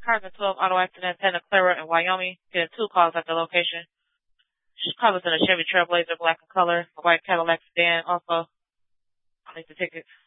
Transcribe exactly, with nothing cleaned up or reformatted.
Carbon twelve auto accident, Santa Clara in Wyoming. Getting two calls at the location. Call was in a Chevy Trailblazer, black in color, a white Cadillac sedan. Also, I'll need the tickets.